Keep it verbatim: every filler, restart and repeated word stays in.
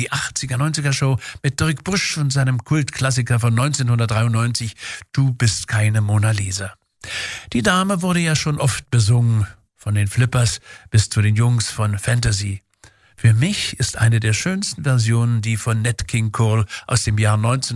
die achtziger-neunziger-Show mit Dirk Busch und seinem Kultklassiker von neunzehnhundertdreiundneunzig »Du bist keine Mona Lisa«. Die Dame wurde ja schon oft besungen, von den Flippers bis zu den Jungs von Fantasy. Für mich ist eine der schönsten Versionen die von Nat King Cole aus dem Jahr neunzehnhundertneunundachtzig